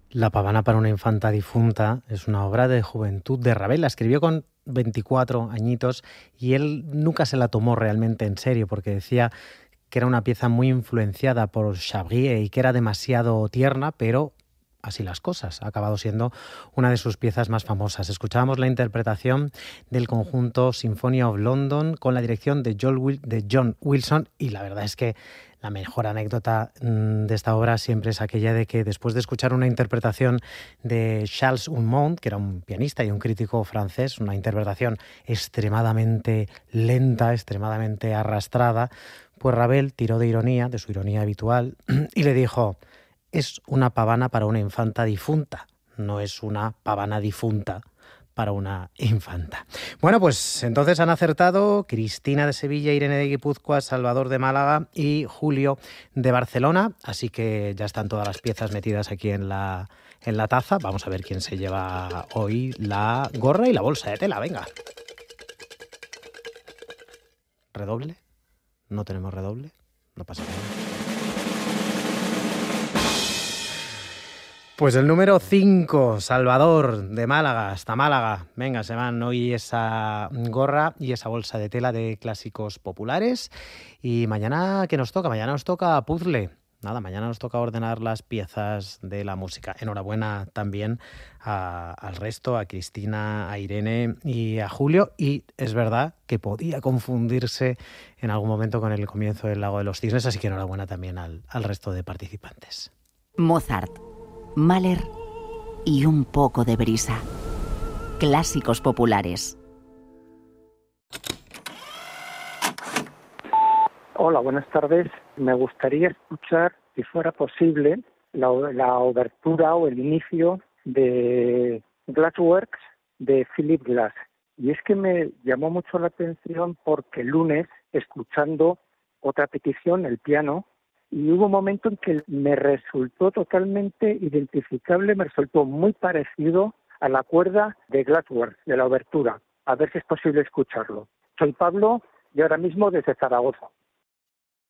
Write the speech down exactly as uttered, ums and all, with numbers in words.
La pavana para una infanta difunta es una obra de juventud de Ravel. La escribió con veinticuatro añitos y él nunca se la tomó realmente en serio porque decía que era una pieza muy influenciada por Chabrier y que era demasiado tierna, pero así las cosas. Ha acabado siendo una de sus piezas más famosas. Escuchábamos la interpretación del conjunto Symphony of London con la dirección de John, Wil- de John Wilson, y la verdad es que la mejor anécdota mm, de esta obra siempre es aquella de que después de escuchar una interpretación de Charles Unmont, que era un pianista y un crítico francés, una interpretación extremadamente lenta, extremadamente arrastrada, pues Ravel tiró de ironía, de su ironía habitual, y le dijo: es una pavana para una infanta difunta, no es una pavana difunta para una infanta. Bueno, pues entonces han acertado Cristina de Sevilla, Irene de Guipúzcoa, Salvador de Málaga y Julio de Barcelona, así que ya están todas las piezas metidas aquí en la, en la taza. Vamos a ver quién se lleva hoy la gorra y la bolsa de tela. Venga. ¿Redoble? ¿No tenemos redoble? No pasa nada. Pues el número cinco, Salvador, de Málaga, hasta Málaga. Venga, se van hoy esa gorra y esa bolsa de tela de clásicos populares. Y mañana, ¿qué nos toca? Mañana nos toca puzzle. Nada, mañana nos toca ordenar las piezas de la música. Enhorabuena también a, al resto, a Cristina, a Irene y a Julio. Y es verdad que podía confundirse en algún momento con el comienzo del Lago de los Cisnes, así que enhorabuena también al, al resto de participantes. Mozart, Mahler y un poco de brisa. Clásicos populares. Hola, buenas tardes. Me gustaría escuchar, si fuera posible, la, la obertura o el inicio de Glassworks de Philip Glass. Y es que me llamó mucho la atención porque el lunes, escuchando otra petición, el piano, y hubo un momento en que me resultó totalmente identificable, me resultó muy parecido a la cuerda de Glassworks, de la obertura. A ver si es posible escucharlo. Soy Pablo y ahora mismo desde Zaragoza.